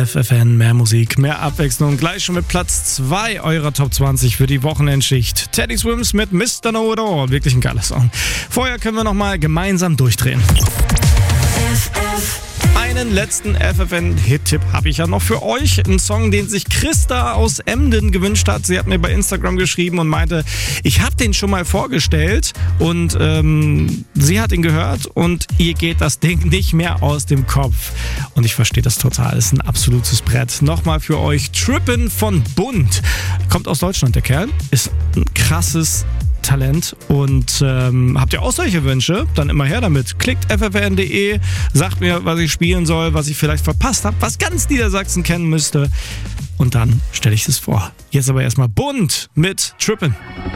FFN, mehr Musik, mehr Abwechslung. Gleich schon mit Platz 2 eurer Top 20 für die Wochenendschicht. Teddy Swims mit Mr. Know It All. Wirklich ein geiler Song. Vorher können wir nochmal gemeinsam durchdrehen. Einen letzten FFN-Hit-Tipp habe ich ja noch für euch. Ein Song, den sich Christa aus Emden gewünscht hat. Sie hat mir bei Instagram geschrieben und meinte, ich habe den schon mal vorgestellt und sie hat ihn gehört und ihr geht das Ding nicht mehr aus dem Kopf. Und ich verstehe das total. Ist ein absolutes Brett. Nochmal für euch Trippin' von Bund. Kommt aus Deutschland, der Kerl. Ist ein krasses Talent und habt ihr auch solche Wünsche? Dann immer her damit. Klickt ffn.de, sagt mir, was ich spielen soll, was ich vielleicht verpasst habe, was ganz Niedersachsen kennen müsste und dann stelle ich es vor. Jetzt aber erstmal Bund mit Trippin'.